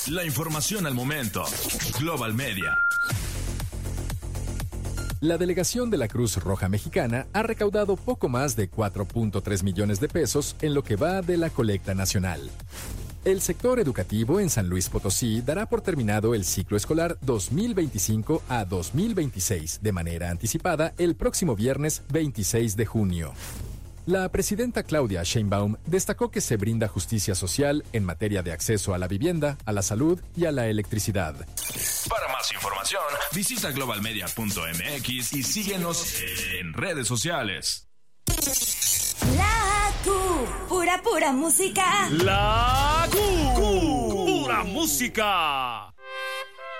La información al momento. Global Media. La delegación de la Cruz Roja Mexicana ha recaudado poco más de 4.3 millones de pesos en lo que va de la colecta nacional. El sector educativo en San Luis Potosí dará por terminado el ciclo escolar 2025 a 2026 de manera anticipada el próximo viernes 26 de junio. La presidenta Claudia Sheinbaum destacó que se brinda justicia social en materia de acceso a la vivienda, a la salud y a la electricidad. Para más información, visita globalmedia.mx y síguenos en redes sociales. La Q, pura música. La Q, pura música.